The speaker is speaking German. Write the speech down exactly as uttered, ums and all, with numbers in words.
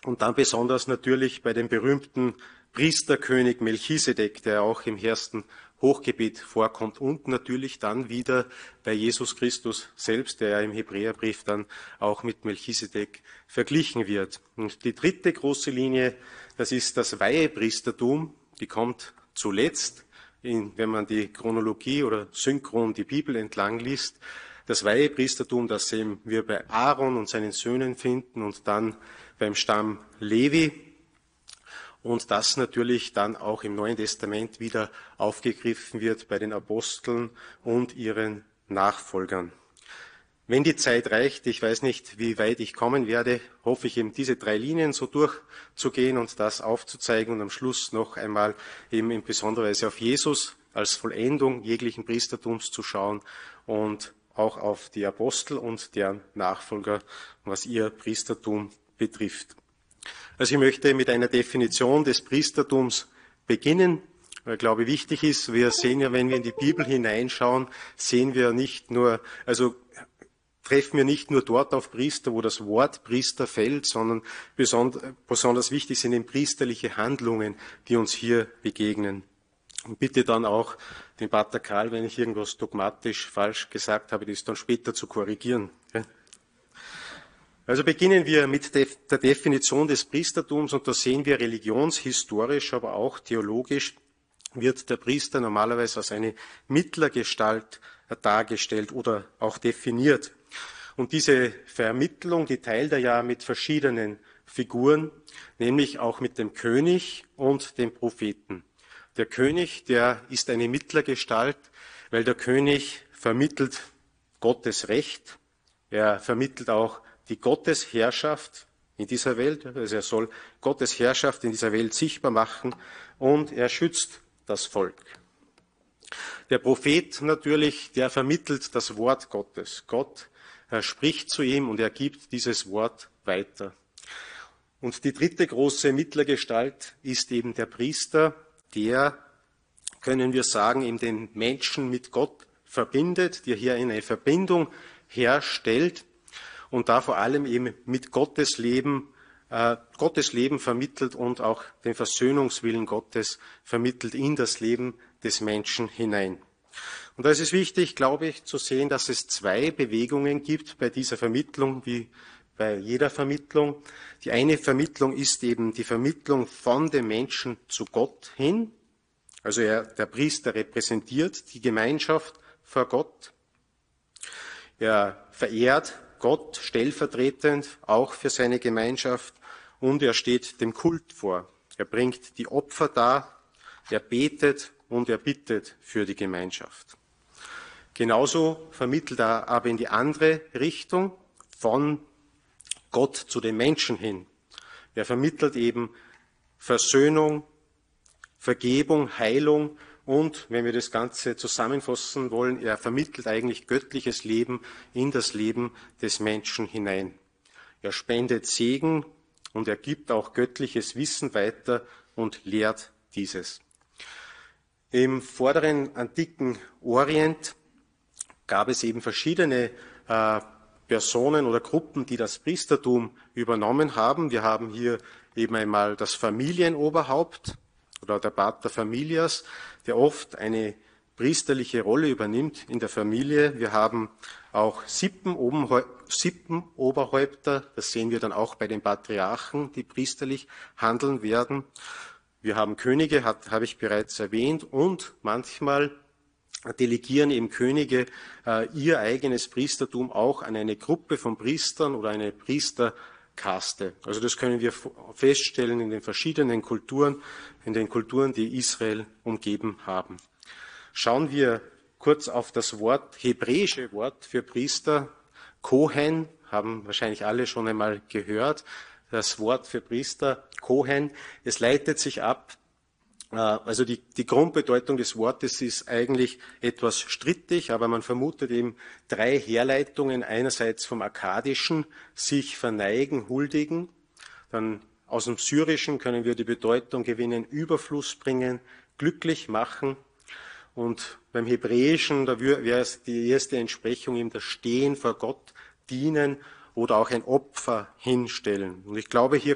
Und dann besonders natürlich bei dem berühmten Priesterkönig Melchisedek, der auch im ersten Hochgebet vorkommt, und natürlich dann wieder bei Jesus Christus selbst, der ja im Hebräerbrief dann auch mit Melchisedek verglichen wird. Und die dritte große Linie, das ist das Weihepriestertum, die kommt zuletzt, in, wenn man die Chronologie oder synchron die Bibel entlang liest. Das Weihepriestertum, das wir bei Aaron und seinen Söhnen finden und dann beim Stamm Levi. Und das natürlich dann auch im Neuen Testament wieder aufgegriffen wird bei den Aposteln und ihren Nachfolgern. Wenn die Zeit reicht, ich weiß nicht, wie weit ich kommen werde, hoffe ich eben diese drei Linien so durchzugehen und das aufzuzeigen und am Schluss noch einmal eben in besonderer Weise auf Jesus als Vollendung jeglichen Priestertums zu schauen und auch auf die Apostel und deren Nachfolger, was ihr Priestertum betrifft. Also ich möchte mit einer Definition des Priestertums beginnen, weil ich glaube, wichtig ist, wir sehen ja, wenn wir in die Bibel hineinschauen, sehen wir nicht nur, also treffen wir nicht nur dort auf Priester, wo das Wort Priester fällt, sondern besonders wichtig sind eben priesterliche Handlungen, die uns hier begegnen. Und bitte dann auch den Pater Karl, wenn ich irgendwas dogmatisch falsch gesagt habe, das dann später zu korrigieren. Also beginnen wir mit der Definition des Priestertums, und da sehen wir religionshistorisch, aber auch theologisch wird der Priester normalerweise als eine Mittlergestalt dargestellt oder auch definiert. Und diese Vermittlung, die teilt er ja mit verschiedenen Figuren, nämlich auch mit dem König und dem Propheten. Der König, der ist eine Mittlergestalt, weil der König vermittelt Gottes Recht, er vermittelt auch die Gottesherrschaft in dieser Welt, also er soll Gottes Herrschaft in dieser Welt sichtbar machen und er schützt das Volk. Der Prophet natürlich, der vermittelt das Wort Gottes. Gott er spricht zu ihm und er gibt dieses Wort weiter. Und die dritte große Mittlergestalt ist eben der Priester, der, können wir sagen, eben den Menschen mit Gott verbindet, der hier eine Verbindung herstellt und da vor allem eben mit Gottes Leben, äh, Gottes Leben vermittelt und auch den Versöhnungswillen Gottes vermittelt in das Leben des Menschen hinein. Und da ist es wichtig, glaube ich, zu sehen, dass es zwei Bewegungen gibt bei dieser Vermittlung, wie bei jeder Vermittlung. Die eine Vermittlung ist eben die Vermittlung von dem Menschen zu Gott hin. Also er, der Priester repräsentiert die Gemeinschaft vor Gott. Er verehrt Gott stellvertretend auch für seine Gemeinschaft und er steht dem Kult vor. Er bringt die Opfer dar, er betet und er bittet für die Gemeinschaft. Genauso vermittelt er aber in die andere Richtung von Gott zu den Menschen hin. Er vermittelt eben Versöhnung, Vergebung, Heilung und, wenn wir das Ganze zusammenfassen wollen, er vermittelt eigentlich göttliches Leben in das Leben des Menschen hinein. Er spendet Segen und er gibt auch göttliches Wissen weiter und lehrt dieses. Im vorderen antiken Orient gab es eben verschiedene äh, Personen oder Gruppen, die das Priestertum übernommen haben. Wir haben hier eben einmal das Familienoberhaupt oder der Pater Familias, der oft eine priesterliche Rolle übernimmt in der Familie. Wir haben auch Sippenoberhäupter, das sehen wir dann auch bei den Patriarchen, die priesterlich handeln werden. Wir haben Könige, hat, habe ich bereits erwähnt, und manchmal delegieren eben Könige äh, ihr eigenes Priestertum auch an eine Gruppe von Priestern oder eine Priesterkaste. Also das können wir feststellen in den verschiedenen Kulturen, in den Kulturen, die Israel umgeben haben. Schauen wir kurz auf das Wort, hebräische Wort für Priester, Kohen, haben wahrscheinlich alle schon einmal gehört. Das Wort für Priester, Kohen, es leitet sich ab, äh, also die, die Grundbedeutung des Wortes ist eigentlich etwas strittig, aber man vermutet eben drei Herleitungen. Einerseits vom Akkadischen, sich verneigen, huldigen. Dann aus dem Syrischen können wir die Bedeutung gewinnen, Überfluss bringen, glücklich machen. Und beim Hebräischen, da wäre es die erste Entsprechung eben das Stehen vor Gott, dienen oder auch ein Opfer hinstellen. Und ich glaube, hier